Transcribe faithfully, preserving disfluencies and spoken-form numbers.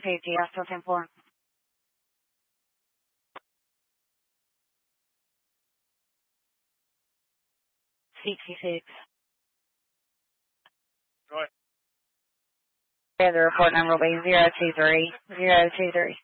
Safety, Astro ten four. sixty-six. Go ahead. Yeah, the report number will be zero two three zero two three.